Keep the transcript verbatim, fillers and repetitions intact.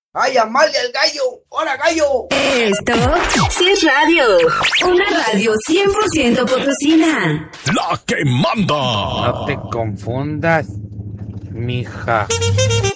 ¡Ay, Amalia, el gallo! ¡Hola, gallo! Esto sí es radio. Una radio cien por ciento potosina. La que manda. No te confundas, mija.